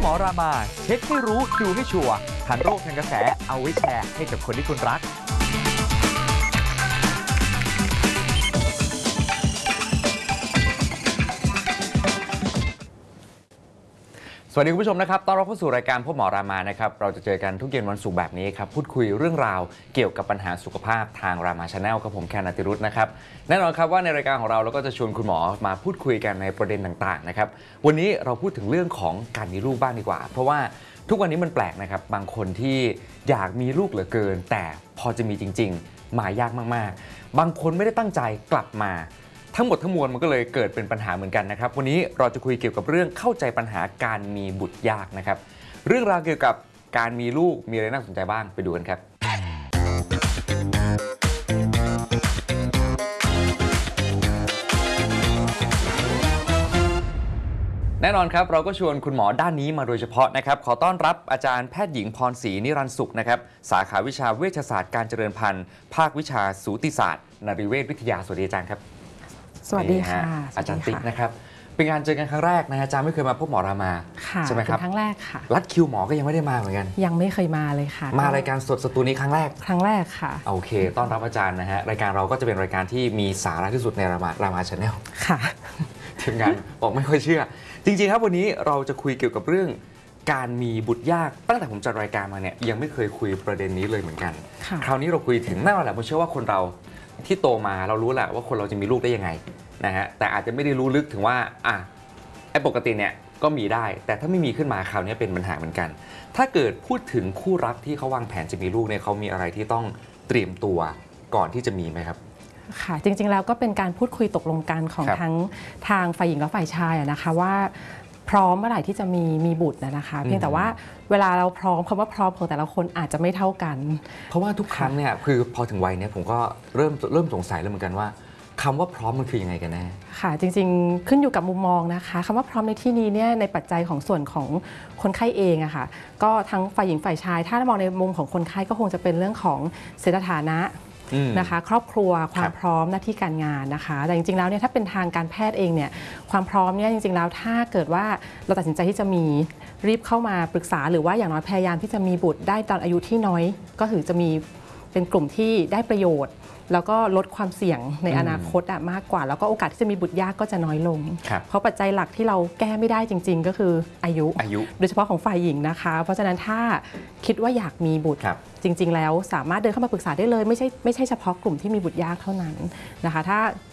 หมอรามาเช็คให้รู้ดูให้ชัวร์ทันโรคทันกระแสเอาไว้แชร์ให้กับคนที่คุณรักสวัสดีคุณผู้ชมนะครับต้อนรับเข้าสู่รายการพ่อหมอรามานะครับเราจะเจอกันทุกเย็นวันศุกร์แบบนี้ครับพูดคุยเรื่องราวเกี่ยวกับปัญหาสุขภาพทางรามาชาแนลกับผมแคน อติรุธนะครับแน่นอนครับว่าในรายการของเราก็จะชวนคุณหมอมาพูดคุยกันในประเด็นต่างๆนะครับวันนี้เราพูดถึงเรื่องของการมีลูกบ้างดีกว่าเพราะว่าทุกวันนี้มันแปลกนะครับบางคนที่อยากมีลูกเหลือเกินแต่พอจะมีจริงๆมายากมากๆบางคนไม่ได้ตั้งใจกลับมาทั้งหมดทั้งมวลมันก็เลยเกิดเป็นปัญหาเหมือนกันนะครับวันนี้เราจะคุยเกี่ยวกับเรื่องเข้าใจปัญหาการมีบุตรยากนะครับเรื่องราวเกี่ยวกับการมีลูกมีอะไรน่าสนใจบ้างไปดูกันครับแน่นอนครับเราก็ชวนคุณหมอด้านนี้มาโดยเฉพาะนะครับขอต้อนรับอาจารย์แพทย์หญิงพรศรีนิรันดร์สุขนะครับสาขาวิชาเวชศาสตร์การเจริญพันธุ์ภาควิชาสูติศาสตร์นรีเวชวิทยาสวัสดีอาจารย์ครับสวัสดีค่ะอาจารย์ติ๊กนะครับเป็นงานเจอกันครั้งแรกนะอาจารย์ไม่เคยมาพบหมอรามาใช่ไหมครับครั้งแรกค่ะรัดคิวหมอก็ยังไม่ได้มาเหมือนกันยังไม่เคยมาเลยค่ะมารายการสดสตูนี้ครั้งแรกค่ะโอเคต้อนรับอาจารย์นะฮะรายการเราก็จะเป็นรายการที่มีสาระที่สุดในรามาชาแนลค่ะทีมงานบอกไม่ค่อยเชื่อจริงๆครับวันนี้เราจะคุยเกี่ยวกับเรื่องการมีบุตรยากตั้งแต่ผมจัดรายการมาเนี่ยยังไม่เคยคุยประเด็นนี้เลยเหมือนกันคราวนี้เราคุยถึงแน่นอนแหละผมเชื่อว่าคนเราที่โตมาเรารู้แหละว่าคนเราจะมีลูกได้ยังไงนะฮะแต่อาจจะไม่ได้รู้ลึกถึงว่าไอ้ปกติเนี่ยก็มีได้แต่ถ้าไม่มีขึ้นมาคราวนี้เป็นปัญหาเหมือนกันถ้าเกิดพูดถึงคู่รักที่เขาวางแผนจะมีลูกเนี่ยเขามีอะไรที่ต้องเตรียมตัวก่อนที่จะมีไหมครับค่ะจริงๆแล้วก็เป็นการพูดคุยตกลงกันของทั้งทางฝ่ายหญิงและฝ่ายชายนะคะว่าพร้อมเมื่อไหร่ที่จะมีบุตรนะคะเพียงแต่ว่าเวลาเราพร้อมคำว่าพร้อมของแต่ละคนอาจจะไม่เท่ากันเพราะว่าทุกครั้งเนี่ยคือพอถึงวัยนี้ผมก็เริ่มสงสัยแล้วเหมือนกันว่าคำว่าพร้อมมันคือยังไงกันแน่ค่ะจริงๆขึ้นอยู่กับมุมมองนะคะคำว่าพร้อมในที่นี้เนี่ยในปัจจัยของส่วนของคนไข้เองอะค่ะก็ทั้งฝ่ายหญิงฝ่ายชายถ้ามองในมุมของคนไข้ก็คงจะเป็นเรื่องของเศรษฐฐานะนะคะครอบครัวความพร้อมหน้าที่การงานนะคะแต่จริงๆแล้วเนี่ยถ้าเป็นทางการแพทย์เองเนี่ยความพร้อมเนี่ยจริงๆแล้วถ้าเกิดว่าเราตัดสินใจที่จะมีรีบเข้ามาปรึกษาหรือว่าอย่างน้อยพยายามที่จะมีบุตรได้ตอนอายุที่น้อยก็ถือจะมีเป็นกลุ่มที่ได้ประโยชน์แล้วก็ลดความเสี่ยงในอนาคตมากกว่าแล้วก็โอกาสที่จะมีบุตรยากก็จะน้อยลงเพราะปัจจัยหลักที่เราแก้ไม่ได้จริงๆก็คืออายุโดยเฉพาะของฝ่ายหญิงนะคะเพราะฉะนั้นถ้าคิดว่าอยากมีบุตรจริงๆแล้วสามารถเดินเข้ามาปรึกษาได้เลยไม่ใช่เฉพาะกลุ่มที่มีบุตรยากเท่านั้นนะคะถ้า